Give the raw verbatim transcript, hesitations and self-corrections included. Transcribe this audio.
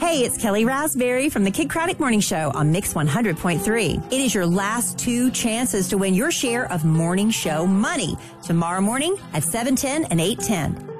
Hey, it's Kelly Raspberry from the Kid Craddock Morning Show on Mix one hundred point three. It is your last two chances to win your share of morning show money tomorrow morning at seven ten and eight ten.